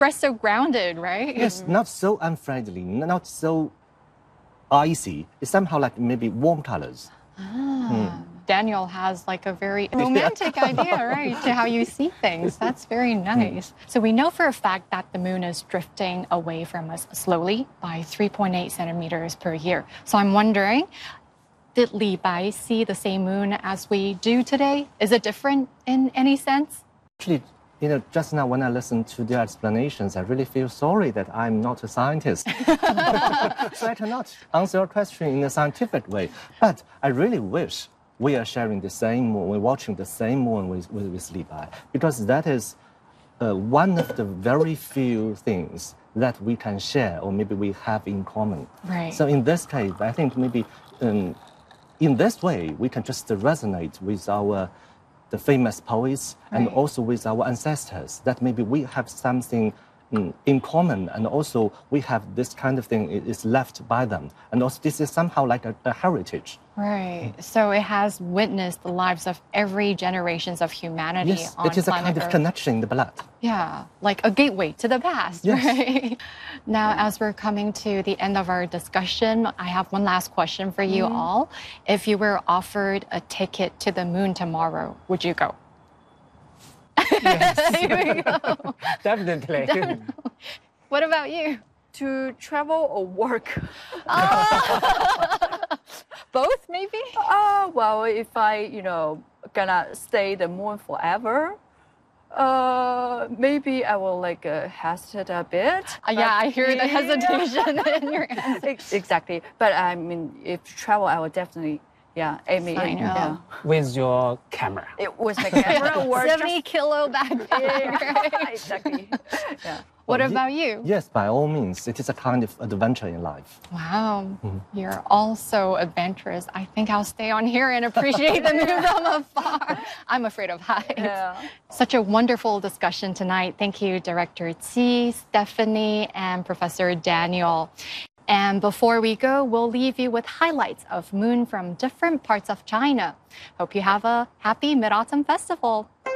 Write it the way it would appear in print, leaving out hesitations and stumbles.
We're so grounded, right? Yes, not so unfriendly, not so icy. It's somehow like maybe warm colors. Daniel has like a very romantic idea, right, to how you see things. That's very nice. So we know for a fact that the moon is drifting away from us slowly by 3.8 centimeters per year. So I'm wondering, did Li Bai see the same moon as we do today? Is it different in any sense? Actually, just now when I listened to their explanations, I really feel sorry that I'm not a scientist. So I cannot answer your question in a scientific way. But I really wish we are sharing the same moon, we're watching the same moon with Li Bai, because that is one of the very few things that we can share or maybe we have in common. Right. So in this case, I think maybe in this way, we can just resonate with the famous poets and also with our ancestors, that maybe we have something in common, and also we have this kind of thing is left by them. And also this is somehow like a heritage. Right. So it has witnessed the lives of every generations of humanity Yes, on it is a planet kind of Earth. connection in the blood. Yeah, like a gateway to the past, Yes. right? Now, as we're coming to the end of our discussion, I have one last question for you all. If you were offered a ticket to the moon tomorrow, would you go? Here we go. Definitely. What about you? To travel or work? Both, maybe? Well, if I, gonna stay the moon forever, maybe I will hesitate a bit. Yeah, I hear the hesitation in your answer. Exactly. But I mean, if travel, I will definitely, aim it. I know. With your camera. It was my camera or 70-kilo backpack. exactly. Yeah. What about you? Yes, by all means, it is a kind of adventure in life. Wow, you're also adventurous. I think I'll stay on here and appreciate the moon from afar. I'm afraid of heights. Yeah. Such a wonderful discussion tonight. Thank you, Director Qi, Stephanie, and Professor Daniel. And before we go, we'll leave you with highlights of moon from different parts of China. Hope you have a happy Mid-Autumn Festival.